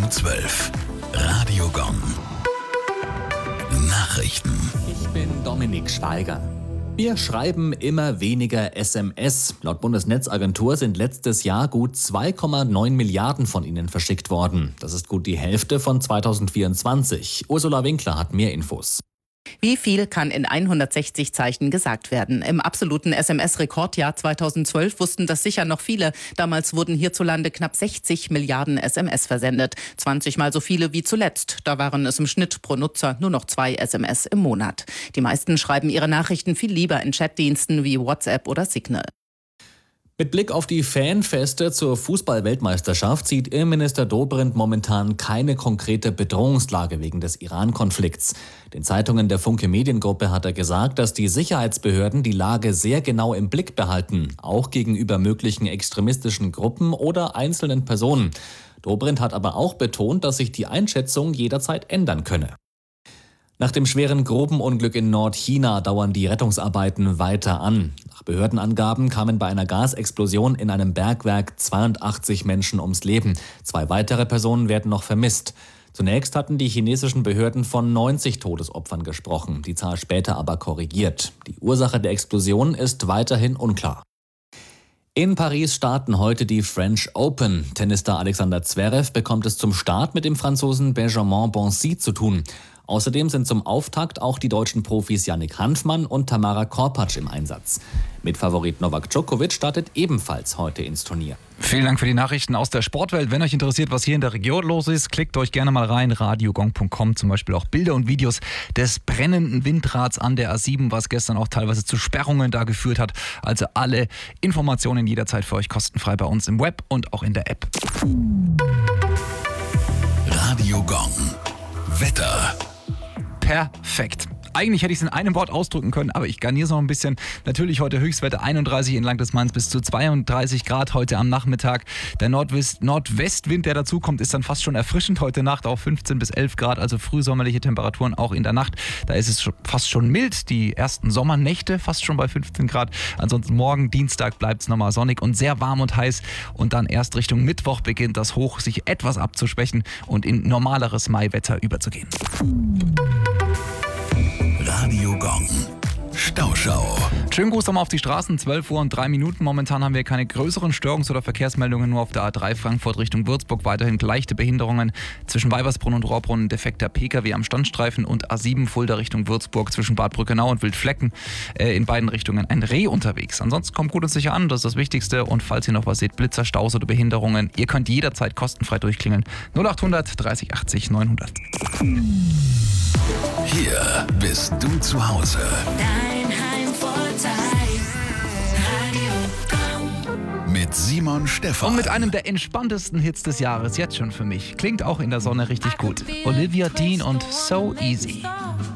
um 12. Radio Gong. Nachrichten. Ich bin Dominik Schweiger. Wir schreiben immer weniger SMS. Laut Bundesnetzagentur sind letztes Jahr gut 2,9 Milliarden von ihnen verschickt worden. Das ist gut die Hälfte von 2024. Ursula Winkler hat mehr Infos. Wie viel kann in 160 Zeichen gesagt werden? Im absoluten SMS-Rekordjahr 2012 wussten das sicher noch viele. Damals wurden hierzulande knapp 60 Milliarden SMS versendet. 20 Mal so viele wie zuletzt. Da waren es im Schnitt pro Nutzer nur noch 2 SMS im Monat. Die meisten schreiben ihre Nachrichten viel lieber in Chatdiensten wie WhatsApp oder Signal. Mit Blick auf die Fanfeste zur Fußball-Weltmeisterschaft sieht Innenminister Dobrindt momentan keine konkrete Bedrohungslage wegen des Iran-Konflikts. Den Zeitungen der Funke Mediengruppe hat er gesagt, dass die Sicherheitsbehörden die Lage sehr genau im Blick behalten, auch gegenüber möglichen extremistischen Gruppen oder einzelnen Personen. Dobrindt hat aber auch betont, dass sich die Einschätzung jederzeit ändern könne. Nach dem schweren Grubenunglück in Nordchina dauern die Rettungsarbeiten weiter an. Nach Behördenangaben kamen bei einer Gasexplosion in einem Bergwerk 82 Menschen ums Leben. 2 weitere Personen werden noch vermisst. Zunächst hatten die chinesischen Behörden von 90 Todesopfern gesprochen, die Zahl später aber korrigiert. Die Ursache der Explosion ist weiterhin unklar. In Paris starten heute die French Open. Tennisstar Alexander Zverev bekommt es zum Start mit dem Franzosen Benjamin Bonzi zu tun. Außerdem sind zum Auftakt auch die deutschen Profis Yannick Hanfmann und Tamara Korpatsch im Einsatz. Mitfavorit Novak Djokovic startet ebenfalls heute ins Turnier. Vielen Dank für die Nachrichten aus der Sportwelt. Wenn euch interessiert, was hier in der Region los ist, klickt euch gerne mal rein. radiogong.com, zum Beispiel auch Bilder und Videos des brennenden Windrads an der A7, was gestern auch teilweise zu Sperrungen da geführt hat. Also alle Informationen jederzeit für euch kostenfrei bei uns im Web und auch in der App. Radio Gong. Wetter. Perfekt. Eigentlich hätte ich es in einem Wort ausdrücken können, aber ich garniere es noch ein bisschen. Natürlich heute Höchstwerte 31 entlang des Mains bis zu 32 Grad heute am Nachmittag. Der Nordwestwind, der dazu kommt, ist dann fast schon erfrischend. Heute Nacht auch 15 bis 11 Grad, also frühsommerliche Temperaturen auch in der Nacht. Da ist es fast schon mild. Die ersten Sommernächte fast schon bei 15 Grad. Ansonsten morgen, Dienstag, bleibt es nochmal sonnig und sehr warm und heiß. Und dann erst Richtung Mittwoch beginnt das Hoch sich etwas abzuschwächen und in normaleres Maiwetter überzugehen. Radio Gong. Stauschau. Schönen Gruß nochmal auf die Straßen, 12 Uhr und 3 Minuten. Momentan haben wir keine größeren Störungs- oder Verkehrsmeldungen, nur auf der A3 Frankfurt Richtung Würzburg. Weiterhin leichte Behinderungen zwischen Weibersbrunn und Rohrbrunn, defekter Pkw am Standstreifen und A7 Fulda Richtung Würzburg zwischen Bad Brückenau und Wildflecken. In beiden Richtungen ein Reh unterwegs. Ansonsten kommt gut und sicher an, das ist das Wichtigste. Und falls ihr noch was seht, Blitzer, Staus oder Behinderungen, ihr könnt jederzeit kostenfrei durchklingeln. 0800 30 80 900. Hier bist du zu Hause. Dein Heimvorteil. Radio Gong. Mit Simon Stephan. Und mit einem der entspanntesten Hits des Jahres, jetzt schon für mich. Klingt auch in der Sonne richtig gut. Olivia Dean und So Easy.